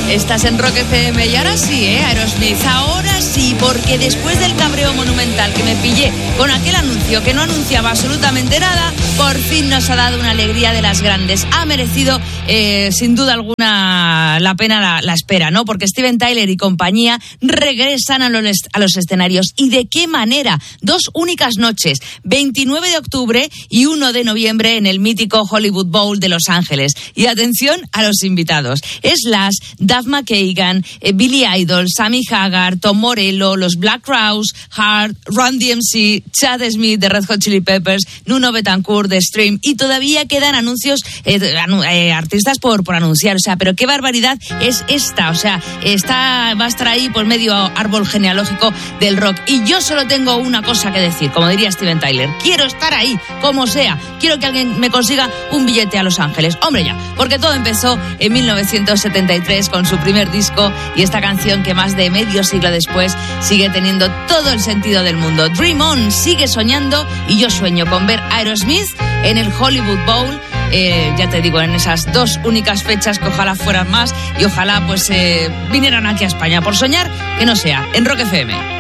Estás en Rock FM y ahora sí, Aerosmith, ahora sí, porque después del cabreo monumental que me pillé con aquel anuncio que no anunciaba absolutamente nada, por fin nos ha dado una alegría de las grandes. Ha merecido, sin duda alguna, la pena la espera, ¿no? Porque Steven Tyler y compañía regresan a los escenarios. ¿Y de qué manera? 2 únicas noches, 29 de octubre y 1 de noviembre en el mítico Hollywood Bowl de Los Ángeles. Y atención a los invitados. Slash, Duff McKagan, Billy Idol, Sammy Hagar, Tom Morello, los Black Crowes, Heart, Run DMC, Chad Smith de Red Hot Chili Peppers, Nuno Betancourt de Stream, y todavía quedan anuncios, artistas por anunciar, o sea, pero qué barbaridad es esta, o sea, va a estar ahí por medio árbol genealógico del rock. Y yo solo tengo una cosa que decir, como diría Steven Tyler: quiero estar ahí, como sea, quiero que alguien me consiga un billete a Los Ángeles. Hombre, ya, porque todo empezó en 1973 con su primer disco y esta canción que más de medio siglo después sigue teniendo todo el sentido del mundo. Dream On, sigue soñando, y yo sueño con ver a Aerosmith en el Hollywood Bowl, ya te digo, en esas 2 únicas fechas, que ojalá fueran más y ojalá pues vinieran aquí a España. Por soñar, que no sea, en Rock FM.